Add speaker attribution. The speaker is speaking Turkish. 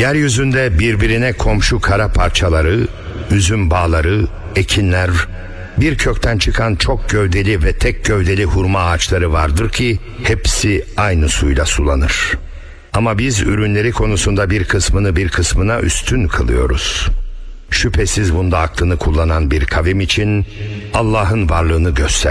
Speaker 1: Yeryüzünde birbirine komşu kara parçaları, üzüm bağları, ekinler, bir kökten çıkan çok gövdeli ve tek gövdeli hurma ağaçları vardır ki hepsi aynı suyla sulanır. Ama biz ürünleri konusunda bir kısmını bir kısmına üstün kılıyoruz. Şüphesiz bunda aklını kullanan bir kavim için Allah'ın varlığını göster.